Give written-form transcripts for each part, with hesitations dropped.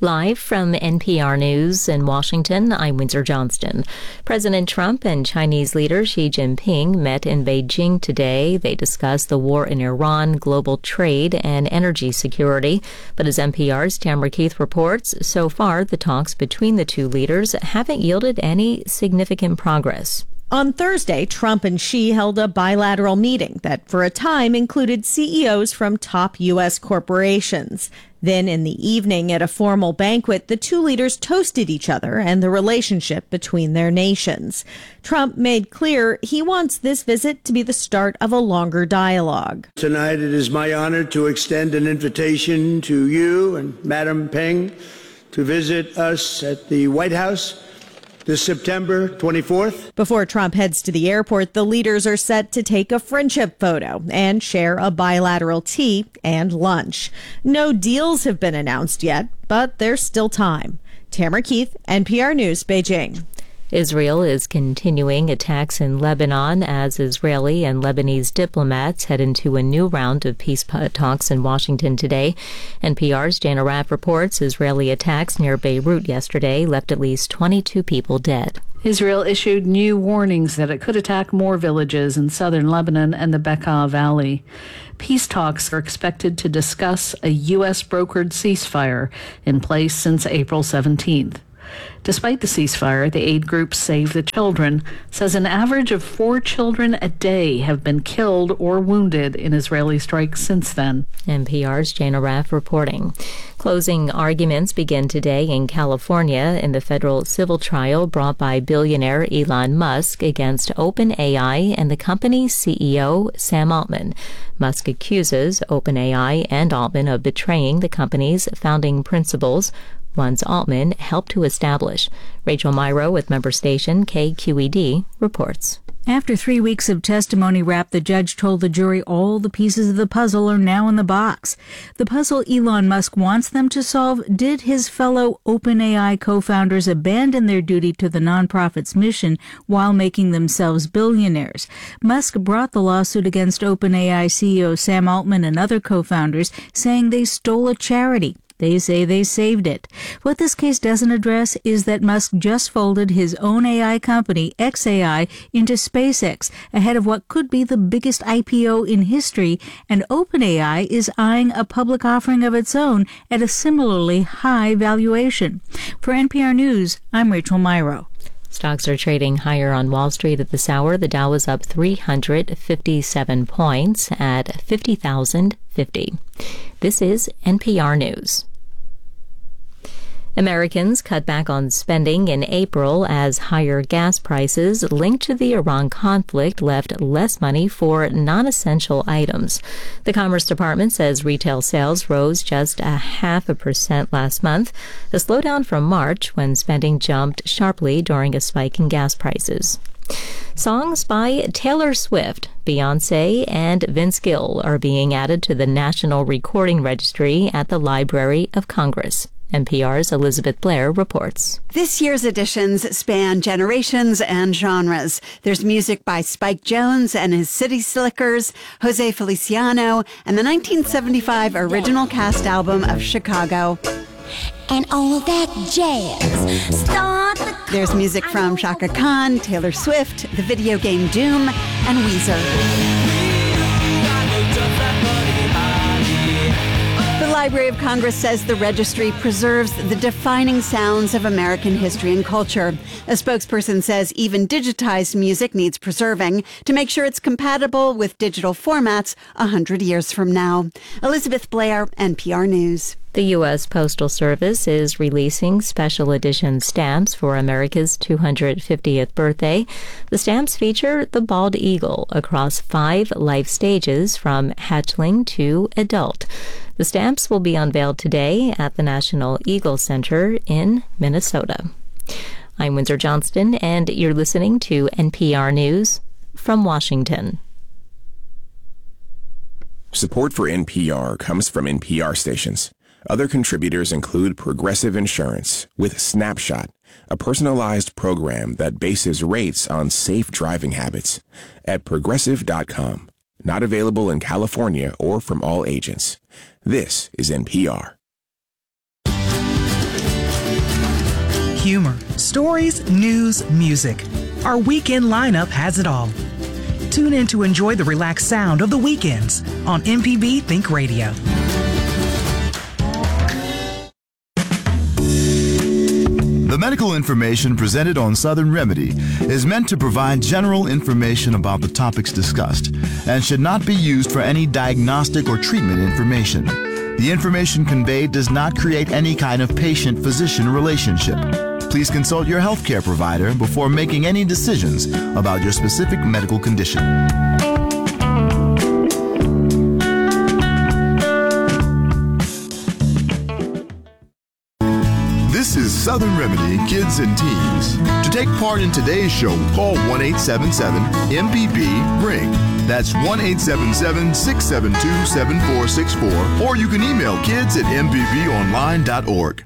Live from NPR News in Washington, I'm Windsor Johnston. President Trump and Chinese leader Xi Jinping met in Beijing today. They discussed the war in Iran, global trade, and energy security. But as NPR's Tamara Keith reports, so far the talks between the two leaders haven't yielded any significant progress. On Thursday, Trump and Xi held a bilateral meeting that, for a time, included CEOs from top U.S. corporations. Then, in the evening, at a formal banquet, the two leaders toasted each other and the relationship between their nations. Trump made clear he wants this visit to be the start of a longer dialogue. Tonight, it is my honor to extend an invitation to you and Madam Peng to visit us at the White House this September 24th. Before Trump heads to the airport, the leaders are set to take a friendship photo and share a bilateral tea and lunch. No deals have been announced yet, but there's still time. Tamara Keith, NPR News, Beijing. Israel is continuing attacks in Lebanon as Israeli and Lebanese diplomats head into a new round of peace talks in Washington today. NPR's Jana Raff reports Israeli attacks near Beirut yesterday left at least 22 people dead. Israel issued new warnings that it could attack more villages in southern Lebanon and the Bekaa Valley. Peace talks are expected to discuss a U.S.-brokered ceasefire in place since April 17th. Despite the ceasefire, the aid group Save the Children says an average of 4 children a day have been killed or wounded in Israeli strikes since then. NPR's Jana Raff reporting. Closing arguments begin today in California in the federal civil trial brought by billionaire Elon Musk against OpenAI and the company's CEO, Sam Altman. Musk accuses OpenAI and Altman of betraying the company's founding principles, ones Altman helped to establish. Rachel Myrow with member station KQED reports. After 3 weeks of testimony wrapped, the judge told the jury all the pieces of the puzzle are now in the box. The puzzle Elon Musk wants them to solve: did his fellow OpenAI co-founders abandon their duty to the nonprofit's mission while making themselves billionaires? Musk brought the lawsuit against OpenAI CEO Sam Altman and other co-founders, saying they stole a charity. They say they saved it. What this case doesn't address is that Musk just folded his own AI company, xAI, into SpaceX ahead of what could be the biggest IPO in history, and OpenAI is eyeing a public offering of its own at a similarly high valuation. For NPR News, I'm Rachel Myrow. Stocks are trading higher on Wall Street at this hour. The Dow is up 357 points at 50,050. This is NPR News. Americans cut back on spending in April as higher gas prices linked to the Iran conflict left less money for non-essential items. The Commerce Department says retail sales rose just 0.5% last month, a slowdown from March when spending jumped sharply during a spike in gas prices. Songs by Taylor Swift, Beyoncé, and Vince Gill are being added to the National Recording Registry at the Library of Congress. NPR's Elizabeth Blair reports. This year's editions span generations and genres. There's music by Spike Jones and his City Slickers, Jose Feliciano, and the 1975 original cast album of Chicago. And all that jazz. Start the There's music from Chaka Khan, Taylor Swift, the video game Doom, and Weezer. The Library of Congress says the registry preserves the defining sounds of American history and culture. A spokesperson says even digitized music needs preserving to make sure it's compatible with digital formats 100 years from now. Elizabeth Blair, NPR News. The U.S. Postal Service is releasing special edition stamps for America's 250th birthday. The stamps feature the bald eagle across 5 life stages from hatchling to adult. The stamps will be unveiled today at the National Eagle Center in Minnesota. I'm Windsor Johnston, and you're listening to NPR News from Washington. Support for NPR comes from NPR stations. Other contributors include Progressive Insurance with Snapshot, a personalized program that bases rates on safe driving habits, at Progressive.com. Not available in California or from all agents. This is NPR. humor, stories, news, music. Our weekend lineup has it all. Tune in to enjoy the relaxed sound of the weekends on MPB Think Radio. The medical information presented on Southern Remedy is meant to provide general information about the topics discussed and should not be used for any diagnostic or treatment information. The information conveyed does not create any kind of patient-physician relationship. Please consult your healthcare provider before making any decisions about your specific medical condition. This is Southern Remedy Kids and Teens. To take part in today's show, call 1-877-MPB-RING. That's 1-877-672-7464. Or you can email kids at mpbonline.org.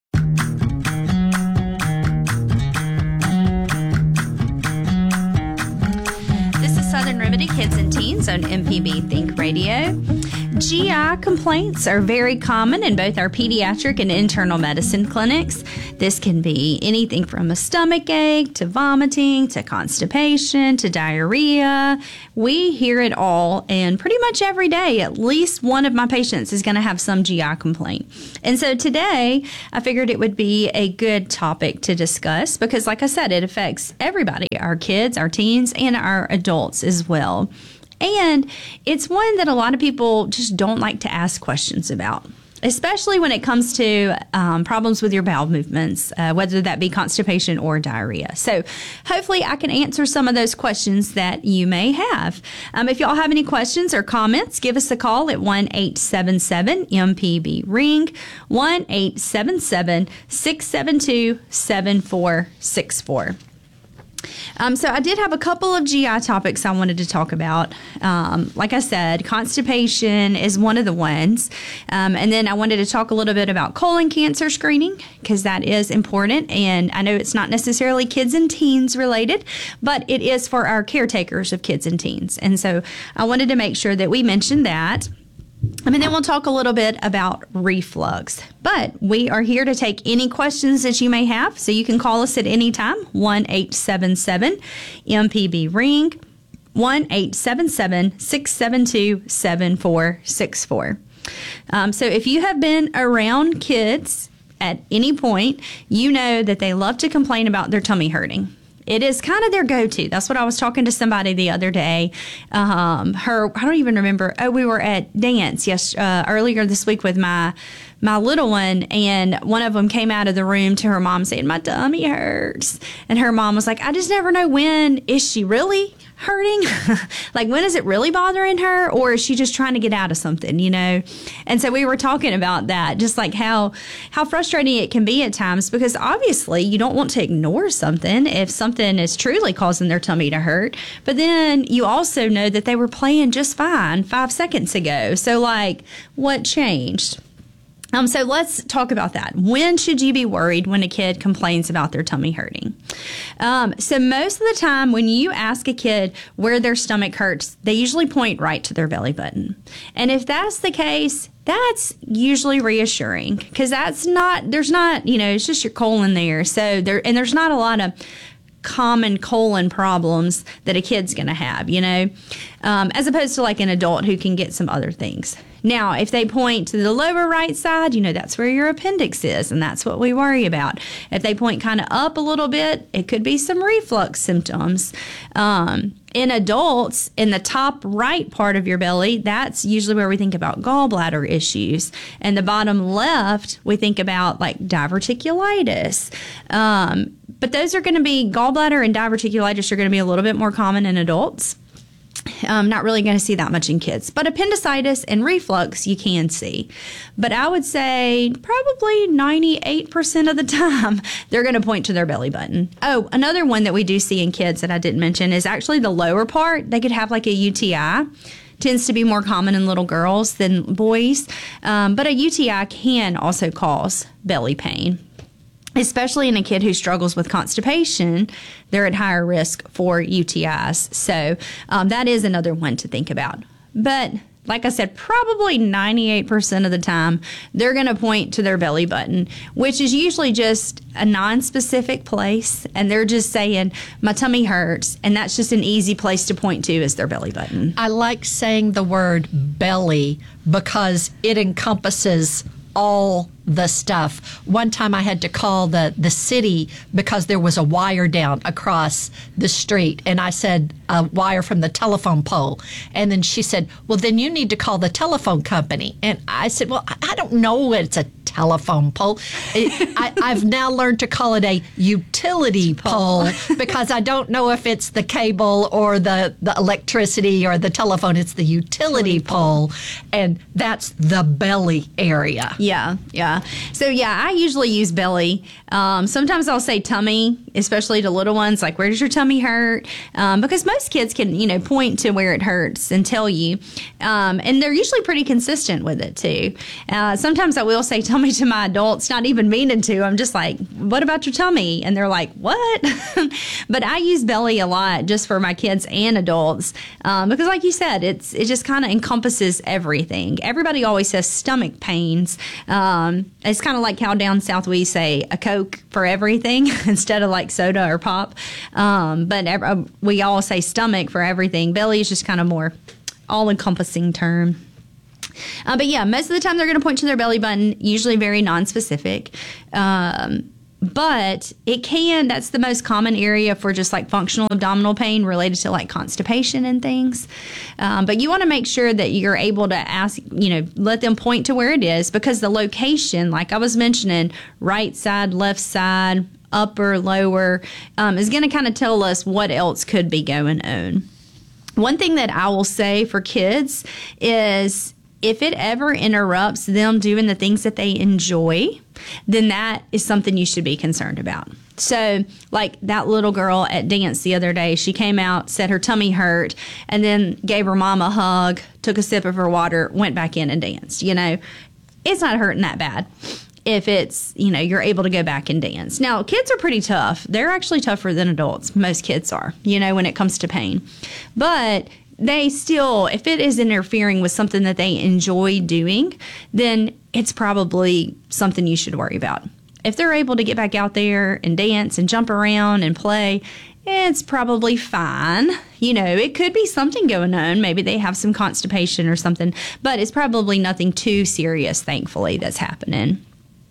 This is Southern Remedy Kids and Teens on MPB Think Radio. GI complaints are very common in both our pediatric and internal medicine clinics. This can be anything from a stomach ache to vomiting to constipation to diarrhea. We hear it all, and pretty much every day, at least one of my patients is going to have some GI complaint. And so today, I figured it would be a good topic to discuss because, like I said, it affects everybody, our kids, our teens, and our adults as well. And it's one that a lot of people just don't like to ask questions about, especially when it comes to problems with your bowel movements, whether that be constipation or diarrhea. So hopefully I can answer some of those questions that you may have. If y'all have any questions or comments, give us a call at 1-877-MPB-RING, 1-877-672-7464. So I did have a couple of GI topics I wanted to talk about. Like I said, constipation is one of the ones. And then I wanted to talk a little bit about colon cancer screening because that is important. And I know it's not necessarily kids and teens related, but it is for our caretakers of kids and teens. And so I wanted to make sure that we mentioned that. And then we'll talk a little bit about reflux. But we are here to take any questions that you may have. So you can call us at any time, 1-877-MPB-RING, 1-877-672-7464. So if you have been around kids at any point, you know that they love to complain about their tummy hurting. It is kind of their go-to. That's what I was talking to somebody the other day. I don't even remember. Oh, we were at dance earlier this week with my little one, and one of them came out of the room to her mom saying, "My tummy hurts." And her mom was like, "I just never know, when is she really hurting? Like, when is it really bothering her, or is she just trying to get out of something, you know?" And so we were talking about that, just like how frustrating it can be at times, because obviously you don't want to ignore something if something is truly causing their tummy to hurt. But then you also know that they were playing just fine 5 seconds ago. So, like, what changed? So let's talk about that. When should you be worried when a kid complains about their tummy hurting? So most of the time when you ask a kid where their stomach hurts, they usually point right to their belly button. And if that's the case, that's usually reassuring because there's not, it's just your colon there. So there's not a lot of common colon problems that a kid's going to have, as opposed to like an adult who can get some other things. Now, if they point to the lower right side, that's where your appendix is, and that's what we worry about. If they point kind of up a little bit, it could be some reflux symptoms. In adults, in the top right part of your belly, that's usually where we think about gallbladder issues. And the bottom left, we think about like diverticulitis. But those are going to be, gallbladder and diverticulitis are going to be a little bit more common in adults. Not really going to see that much in kids. But appendicitis and reflux you can see. But I would say probably 98% of the time they're going to point to their belly button. Oh, another one that we do see in kids that I didn't mention is actually the lower part. They could have like a UTI. Tends to be more common in little girls than boys. But a UTI can also cause belly pain. Especially in a kid who struggles with constipation, they're at higher risk for UTIs. So that is another one to think about. But like I said, probably 98% of the time, they're going to point to their belly button, which is usually just a non-specific place. And they're just saying, my tummy hurts. And that's just an easy place to point to is their belly button. I like saying the word belly because it encompasses all the stuff. One time I had to call the city because there was a wire down across the street, and I said a wire from the telephone pole, and then she said, well, then you need to call the telephone company. And I said, well, I don't know it's a telephone pole. I've now learned to call it a utility pole because I don't know if it's the cable or the electricity or the telephone. It's the utility pole, and that's the belly area. Yeah. So, I usually use belly. Sometimes I'll say tummy, especially to little ones, like, where does your tummy hurt? Because most kids can, point to where it hurts and tell you. And they're usually pretty consistent with it, too. Sometimes I will say tummy to my adults, not even meaning to. I'm just like, what about your tummy? And they're like, what? But I use belly a lot just for my kids and adults because, like you said, it just kind of encompasses everything. Everybody always says stomach pains. It's kind of like how down south we say a Coke for everything instead of like soda or pop. But we all say stomach for everything. Belly is just kind of more all-encompassing term. But most of the time they're going to point to their belly button, usually very nonspecific. But that's the most common area for just like functional abdominal pain related to like constipation and things. But you want to make sure that you're able to ask, let them point to where it is, because the location, like I was mentioning, right side, left side, upper, lower, is going to kind of tell us what else could be going on. One thing that I will say for kids is, if it ever interrupts them doing the things that they enjoy, then that is something you should be concerned about. So, like that little girl at dance the other day, she came out, said her tummy hurt, and then gave her mom a hug, took a sip of her water, went back in and danced. It's not hurting that bad if it's, you're able to go back and dance. Now, kids are pretty tough. They're actually tougher than adults. Most kids are, when it comes to pain. But they still, if it is interfering with something that they enjoy doing, then it's probably something you should worry about. If they're able to get back out there and dance and jump around and play, it's probably fine. It could be something going on. Maybe they have some constipation or something, but it's probably nothing too serious, thankfully, that's happening.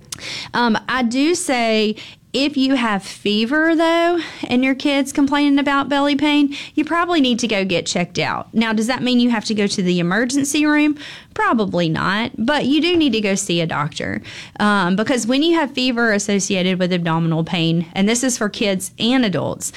I do say, if you have fever, though, and your kid's complaining about belly pain, you probably need to go get checked out. Now, does that mean you have to go to the emergency room? Probably not, but you do need to go see a doctor because when you have fever associated with abdominal pain, and this is for kids and adults,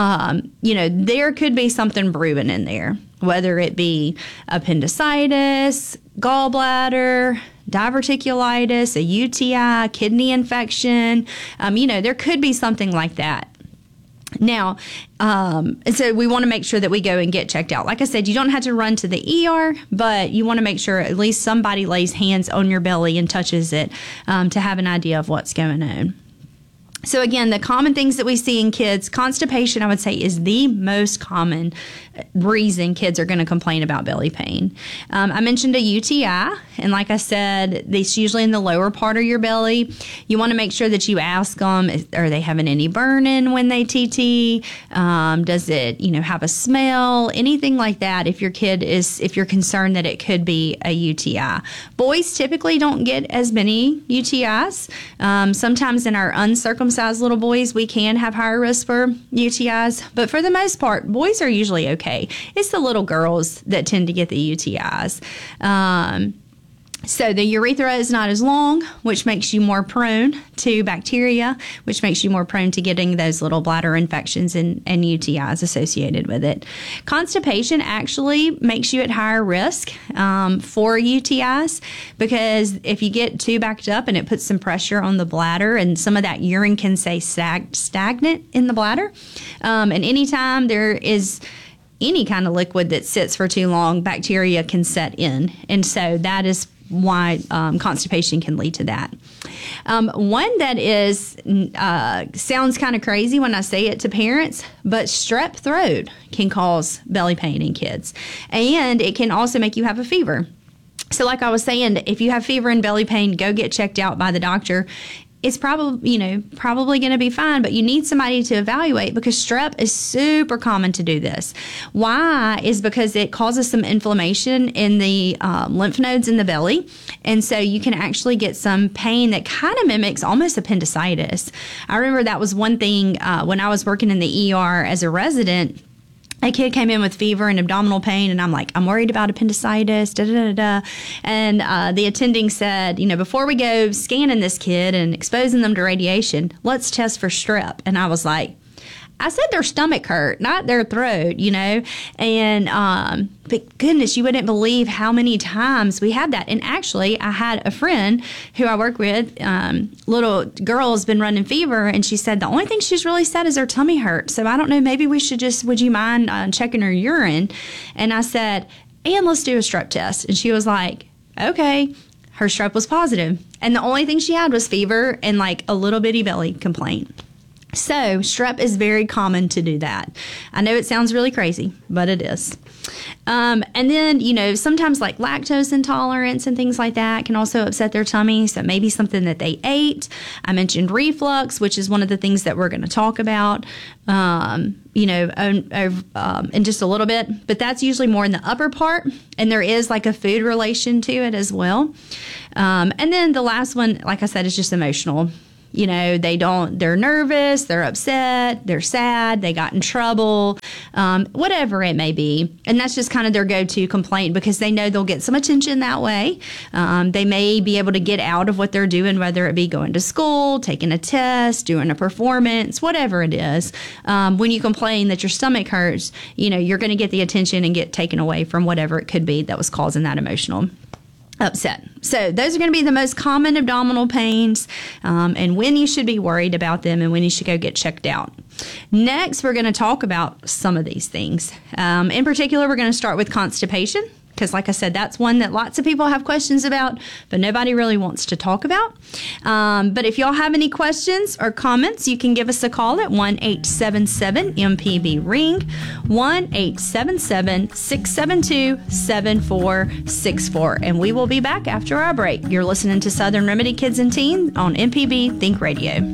there could be something brewing in there, whether it be appendicitis, gallbladder, diverticulitis, a UTI, kidney infection. There could be something like that. Now, so we want to make sure that we go and get checked out. Like I said, you don't have to run to the ER, but you want to make sure at least somebody lays hands on your belly and touches it to have an idea of what's going on. So again, the common things that we see in kids, constipation, I would say, is the most common reason kids are going to complain about belly pain. I mentioned a UTI, and like I said, it's usually in the lower part of your belly. You want to make sure that you ask them, are they having any burning when they TT? Does it, have a smell? Anything like that if you're concerned that it could be a UTI. Boys typically don't get as many UTIs. Sometimes in our uncircumcised little boys, we can have higher risk for UTIs, but for the most part, boys are usually okay. It's the little girls that tend to get the UTIs. So the urethra is not as long, which makes you more prone to bacteria, which makes you more prone to getting those little bladder infections and UTIs associated with it. Constipation actually makes you at higher risk for UTIs because if you get too backed up and it puts some pressure on the bladder and some of that urine can stay stagnant in the bladder. And anytime there is any kind of liquid that sits for too long, bacteria can set in. And so that is why constipation can lead to that. One that is sounds kind of crazy when I say it to parents, but strep throat can cause belly pain in kids, and it can also make you have a fever. So like I was saying, if you have fever and belly pain, go get checked out by the doctor. It's probably going to be fine, but you need somebody to evaluate because strep is super common to do this. Why? Is because it causes some inflammation in the lymph nodes in the belly. And so you can actually get some pain that kind of mimics almost appendicitis. I remember that was one thing when I was working in the ER as a resident. A kid came in with fever and abdominal pain, and I'm like, I'm worried about appendicitis, And the attending said, before we go scanning this kid and exposing them to radiation, let's test for strep. And I was like, I said their stomach hurt, not their throat, And, but goodness, you wouldn't believe how many times we had that. And actually, I had a friend who I work with, little girl has been running fever, and she said the only thing she's really said is her tummy hurt. So I don't know, maybe we should would you mind checking her urine? And I said, and let's do a strep test. And she was like, okay. Her strep was positive. And the only thing she had was fever and like a little bitty belly complaint. So strep is very common to do that. I know it sounds really crazy, but it is. And then, sometimes like lactose intolerance and things like that can also upset their tummy. So maybe something that they ate. I mentioned reflux, which is one of the things that we're going to talk about, in just a little bit. But that's usually more in the upper part. And there is like a food relation to it as well. And then the last one, like I said, is just emotional. They're nervous, they're upset, they're sad, they got in trouble, whatever it may be. And that's just kind of their go-to complaint because they know they'll get some attention that way. They may be able to get out of what they're doing, whether it be going to school, taking a test, doing a performance, whatever it is. When you complain that your stomach hurts, you're going to get the attention and get taken away from whatever it could be that was causing that emotional upset. So those are going to be the most common abdominal pains and when you should be worried about them and when you should go get checked out. Next, we're going to talk about some of these things. In particular, we're going to start with constipation because like I said, that's one that lots of people have questions about, but nobody really wants to talk about. But if y'all have any questions or comments, you can give us a call at 1-877-MPB-RING, 1-877-672-7464. And we will be back after our break. You're listening to Southern Remedy Kids and Teen on MPB Think Radio.